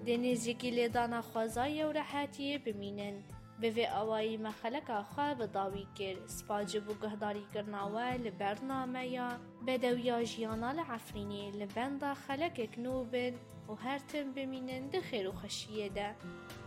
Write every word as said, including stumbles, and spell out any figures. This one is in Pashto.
دنیزیکی لیدانا خوازایی و راحتی بمینن. به وی آوایی مخلق خواه بداوی کرد. سپاجه بو گهداری کرناوه لبرنامه یا بدویا جیانا لعفرینی لبندا خلق کنوبن و هر تن بمینن ده خیر و خشیه ده.